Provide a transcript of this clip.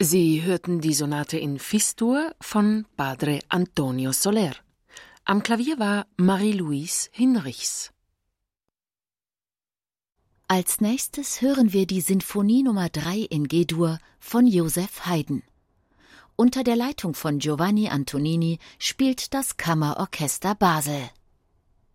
Sie hörten die Sonate in Fis-Dur von Padre Antonio Soler. Am Klavier war Marie-Louise Hinrichs. Als nächstes hören wir die Sinfonie Nummer 3 in G-Dur von Joseph Haydn. Unter der Leitung von Giovanni Antonini spielt das Kammerorchester Basel.